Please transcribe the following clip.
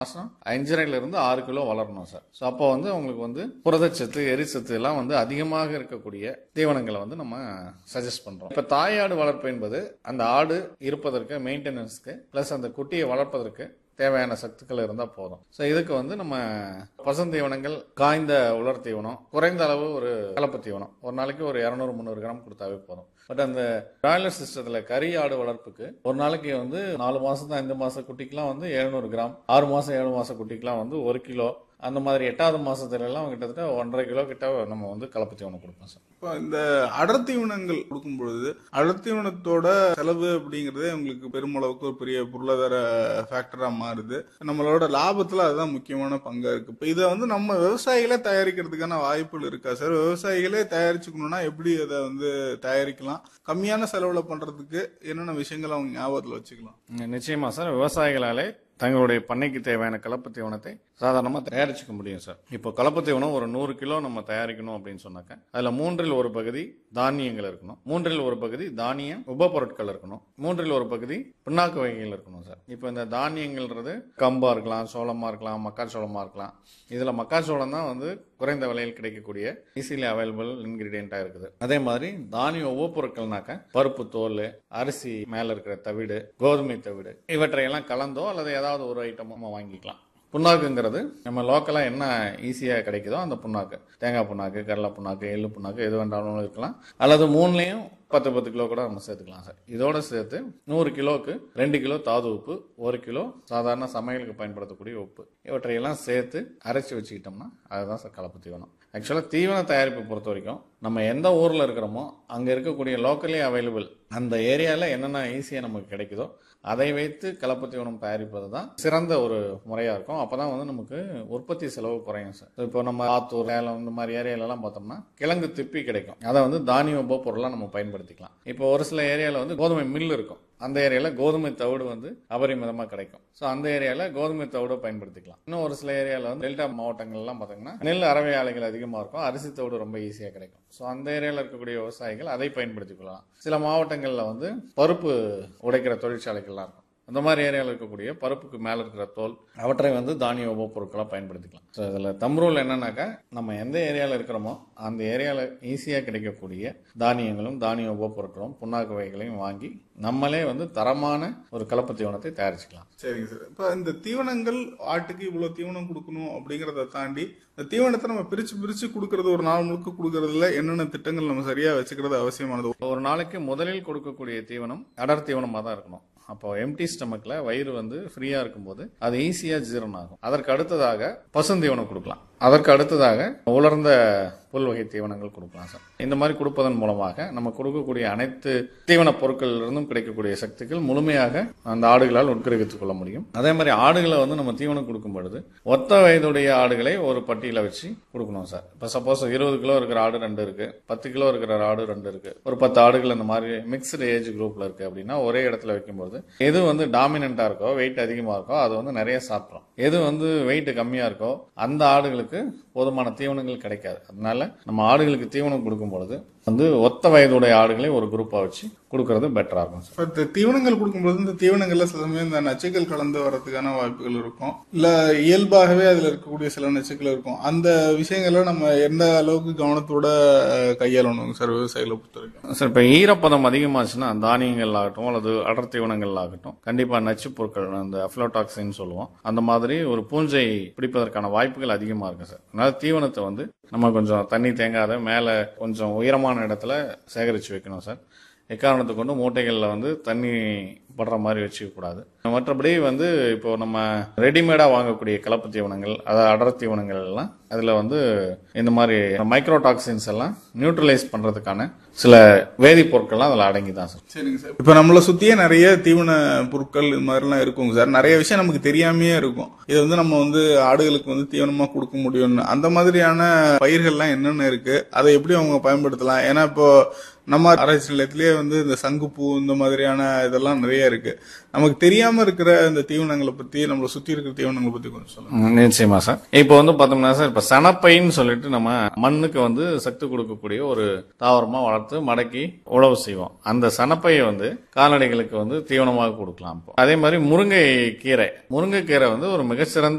மாசம் 5.5 to 6 kilo வளரணும் sir. So அப்போ வந்து உங்களுக்கு வந்து புரதச்சத்து, எரிசத்து எல்லாம் வந்து அதிகமாக இருக்கக்கூடிய தீவனங்களை வந்து நம்ம சஜஸ்ட் பண்றோம். இப்ப தாயாடு வளர்ப்பு என்பது அந்த ஆடு இருப்பதற்கு, மெயின்டெனன்ஸ்க்கு, பிளஸ் அந்த குட்டியை வளர்ப்பதற்கு தேவையான சத்துக்கள் இருந்தா போதும். ஸோ இதுக்கு வந்து நம்ம பசுந்தீவனங்கள், காய்ந்த உலர் தீவனம், குறைந்த அளவு ஒரு கலப்பு தீவனம் ஒரு நாளைக்கு ஒரு 200-300 கிராம் கொடுத்தாவே போதும். பட் அந்த பிராய்லர் சிஸ்டத்துல கறி ஆடு வளர்ப்புக்கு ஒரு நாளைக்கு வந்து 4 மாசம் 5 மாச குட்டிக்கெல்லாம் வந்து 700 கிராம், 6 மாசம் 7 மாச குட்டிக்கெல்லாம் வந்து 1 கிலோ, அந்த மாதிரி 8வது மாசத்துல எல்லாம் கிட்டத்தட்ட 1.5 கிலோ கிட்ட நம்ம வந்து கலப்பு தீவனம் கொடுப்போம் சார். இப்போ இந்த அடர் தீவனங்கள் கொடுக்கும் பொழுது அடர் தீவனத்தோட செலவு அப்படிங்கறதே உங்களுக்கு பெருமளவுக்கு ஒரு பெரிய பொருளாதார ஃபேக்டரா மாறுது. நம்மளோட லாபத்துல அதுதான் முக்கியமான பங்கா இருக்கு. இப்போ இதை வந்து நம்ம விவசாயிகளே தயாரிக்கிறதுக்கான வாய்ப்புகள் இருக்கா சார்? விவசாயிகளே தயாரிச்சுக்கணும்னா எப்படி அதை வந்து தயாரிக்கலாம்? கம்மியான செலவுல பண்றதுக்கு என்னென்ன விஷயங்கள் அவங்க ஞாபகத்துல வச்சுக்கலாம்? நிச்சயமா சார், விவசாயிகளாலே தங்களுடைய பண்ணைக்கு தேவையான கலப்பு தீவனத்தை சாதாரணமா தயாரிச்சுக்க முடியும் சார். இப்போ கலப்பு தீவனம் ஒரு 100 கிலோ நம்ம தயாரிக்கணும் அப்படின்னு சொன்னாக்க அதுல 1/3 பகுதி தானியங்கள் இருக்கணும், 1/3 பகுதி தானிய உபபொருட்கள் இருக்கணும், 1/3 பகுதி பிண்ணாக்கு வகைகள் இருக்கணும் சார். இப்போ இந்த தானியங்கள்ன்றது கம்பா இருக்கலாம், சோளமா இருக்கலாம், மக்காச்சோளமா இருக்கலாம். இதுல மக்காச்சோளம் தான் வந்து குறைந்த விலையில் கிடைக்கக்கூடிய ஈஸிலி அவைலபிள் இன்கிரீடியண்டா இருக்குது. அதே மாதிரி தானிய உபப்பொருட்கள்னாக்க பருப்பு தோல், அரிசி மேல இருக்கிற தவிடு, கோதுமை தவிடு, இவற்றையெல்லாம் கலந்தோ அல்லது ஏதாவது ஒரு ஐட்டமோ வாங்கிக்கலாம். புண்ணாக்குங்கிறது நம்ம லோக்கலா என்ன ஈஸியா கிடைக்குதோ அந்த புண்ணாக்கு, தேங்காய் புண்ணாக்கு, கடலை புண்ணாக்கு, எள்ளு புண்ணாக்கு எது வேண்டாலும் இருக்கலாம். அல்லது 3லையும் 10 கிலோ கூட நம்ம சேர்த்துக்கலாம் சார். இதோட சேர்த்து 100 கிலோக்கு 2 கிலோ தாது உப்பு, 1 கிலோ சாதாரண சமையலுக்கு பயன்படுத்தக்கூடிய உப்பு, இவற்றையெல்லாம் சேர்த்து அரைச்சி வச்சுக்கிட்டோம்னா அதுதான் சார் கலப்பு தீவனம். ஆக்சுவலா தீவன தயாரிப்பை பொறுத்த வரைக்கும் நம்ம எந்த ஊர்ல இருக்கிறோமோ அங்க இருக்கக்கூடிய லோக்கலி அவைலபிள் அந்த ஏரியால என்னென்ன ஈஸியா நமக்கு கிடைக்குதோ அதை வைத்து கலப்பு தீவனம் தயாரிப்பது தான் சிறந்த ஒரு முறையா இருக்கும். அப்பதான் வந்து நமக்கு உற்பத்தி செலவு குறையும் சார். இப்போ நம்ம ஆத்தூர், சேலம் இந்த மாதிரி ஏரியால எல்லாம் பார்த்தோம்னா கிழங்கு திப்பி கிடைக்கும். அதை வந்து தானிய உப பொருளா நம்ம பயன்படுத்திக்கலாம். இப்போ ஒரு சில ஏரியால வந்து கோதுமை மில் இருக்கும், அந்த ஏரியால கோதுமை தவிடு வந்து அபரிமிதமா கிடைக்கும். ஸோ அந்த ஏரியால கோதுமை தவிட பயன்படுத்திக்கலாம். இன்னும் ஒரு சில ஏரியால வந்து டெல்டா மாவட்டங்கள் எல்லாம் பார்த்தீங்கன்னா நெல் அரவை ஆலைகள் அதிகமா இருக்கும், அரிசி தவிடு ரொம்ப ஈஸியா கிடைக்கும். ஸோ அந்த ஏரியால இருக்கக்கூடிய விவசாயிகள் அதை பயன்படுத்திக் கொள்ளலாம். சில மாவட்டங்கள்ல வந்து பருப்பு உடைக்கிற தொழிற்சாலைகள்லாம் இருக்கும், அந்த மாதிரி ஏரியாவில் இருக்கக்கூடிய பருப்புக்கு மேல இருக்கிற தோல் அவற்றை வந்து தானிய உப பொருட்களா பயன்படுத்திக்கலாம். ஸோ இதுல தம்ரூல் என்னன்னாக்கா நம்ம எந்த ஏரியாவில் இருக்கிறோமோ அந்த ஏரியாவில் ஈஸியா கிடைக்கக்கூடிய தானியங்களும் தானிய உப பொருட்களும் புண்ணாக்கு வகைகளையும் வாங்கி நம்மளே வந்து தரமான ஒரு கலப்பு தீவனத்தை தயாரிச்சுக்கலாம். சரிங்க சார். இப்போ இந்த தீவனங்கள் ஆட்டுக்கு இவ்வளவு தீவனம் கொடுக்கணும் அப்படிங்கறத தாண்டி இந்த தீவனத்தை நம்ம பிரிச்சு கொடுக்கறது, ஒரு நாள் முழுக்க கொடுக்கறதுல என்னென்ன திட்டங்கள் நம்ம சரியா வச்சுக்கிறது அவசியமானது? ஒரு நாளைக்கு முதலில் கொடுக்கக்கூடிய தீவனம் அடர் தீவனமா தான் இருக்கணும். அப்போ எம்டி ஸ்டமக்ல வயிறு வந்து ஃப்ரீயா இருக்கும்போது அது ஈஸியா ஜீரணம் ஆகும். அதற்கு அடுத்ததாக பசுந்தீவனம் கொடுக்கலாம், அதற்கு அடுத்ததாக உலர்ந்த புல் வகை தீவனங்கள் கொடுக்கலாம் சார். இந்த மாதிரி கொடுப்பதன் மூலமாக நம்ம கொடுக்கக்கூடிய அனைத்து தீவன பொருட்களிலிருந்தும் கிடைக்கக்கூடிய சக்திகள் முழுமையாக அந்த ஆடுகளால் உட்கிரகித்துக் கொள்ள முடியும். அதே மாதிரி ஆடுகளை வந்து நம்ம தீவனம் கொடுக்கும் பொழுது ஒத்த வயதுடைய ஆடுகளை ஒரு பட்டியல வச்சு கொடுக்கணும் சார். இப்ப சப்போஸ் 20 கிலோ இருக்கிற ஆடு 2 இருக்கு, 10 கிலோ இருக்கிற ஆடு 2 இருக்கு, ஒரு 10 ஆடுகள் இந்த மாதிரி மிக்ஸ்டு ஏஜ் குரூப்ல இருக்கு அப்படின்னா ஒரே இடத்துல வைக்கும்போது எது வந்து டாமினண்டா இருக்கோ, வெயிட் அதிகமா இருக்கோ அது வந்து நிறைய சாப்பிடும். எது வந்து வெயிட் கம்மியா இருக்கோ அந்த ஆடுகளுக்கு போதுமான தீவனங்கள் கிடைக்காது. அதனால நம்ம ஆடுகளுக்கு தீவனம் கொடுக்கும் பொழுது வந்து ஒத்த வயதுடைய ஆடுகளை ஒரு குரூப்பா வச்சு கொடுக்கறது பெட்டரா இருக்கும் சார். இந்த தீவனங்கள் கொடுக்கும்போது இந்த தீவனங்கள்ல சில சமயம் இந்த நச்சுக்கள் கலந்து வரதுக்கான வாய்ப்புகள் இருக்கும், இல்ல இயல்பாகவே அதுல இருக்கக்கூடிய சில நச்சுக்கள் இருக்கும். அந்த விஷயங்களை நம்ம எந்த அளவுக்கு கவனத்தோட கையாளணும் சார் விவசாயிகளை பொறுத்த வரைக்கும்? சார் இப்ப ஈரப்பதம் அதிகமாச்சுன்னா தானியங்கள் ஆகட்டும் அல்லது அடர் தீவனங்கள் ஆகட்டும் கண்டிப்பா நச்சு பொருட்கள், அந்த அஃப்லோடாக்சின் சொல்லுவோம், அந்த மாதிரி ஒரு பூஞ்சை பிடிப்பதற்கான வாய்ப்புகள் அதிகமா இருக்கு சார். அதனால தீவனத்தை வந்து நம்ம கொஞ்சம் தண்ணி தேங்காத மேல கொஞ்சம் உயரமான இடத்துல சேகரிச்சு வைக்கணும் சார். எக்காரணத்தை கொண்டு மூட்டைகள்ல வந்து தண்ணி படுற மாதிரி வச்சுக்க கூடாது. மற்றபடி வந்து இப்போ நம்ம ரெடிமேடா வாங்கக்கூடிய கலப்பு தீவனங்கள், அதாவது அடர் தீவனங்கள் எல்லாம் அதுல வந்து இந்த மாதிரி மைக்ரோடாக்சின்ஸ் எல்லாம் நியூட்ரலைஸ் பண்றதுக்கான சில வேதிப்பொருட்கள்லாம் அதுல அடங்கிதான் சார். சரிங்க சார். இப்ப நம்மளை சுத்தியே நிறைய தீவன பொருட்கள் இது மாதிரிலாம் இருக்குங்க சார். நிறைய விஷயம் நமக்கு தெரியாமையே இருக்கும். இது வந்து நம்ம வந்து ஆடுகளுக்கு வந்து தீவனமா கொடுக்க முடியும்னு, அந்த மாதிரியான பயிர்கள்லாம் என்னென்ன இருக்கு, அதை எப்படி அவங்க பயன்படுத்தலாம்? ஏன்னா இப்போ நம்ம ஆராய்ச்சி நிலையத்திலேயே இந்த சங்குப்பூ இந்த மாதிரியான இதெல்லாம் நிறைய இருக்கு. நமக்கு தெரியாம இருக்கிற இந்த தீவனங்களை பத்தி, நம்மளை சுத்தி இருக்கிற தீவனங்களை பத்தி கொஞ்சம் சொல்லுங்க. நிச்சயமா சார். இப்போ பார்த்தோம்னா சார், இப்ப சனப்பைன்னு சொல்லிட்டு நம்ம மண்ணுக்கு சத்து கொடுக்கக்கூடிய ஒரு தாவரமா வளர்த்து மடக்கி உழவு செய்வோம். அந்த சனப்பையை கால்நடைகளுக்கு தீவனமாக கொடுக்கலாம். அதே மாதிரி முருங்கை கீரை ஒரு மிகச்சிறந்த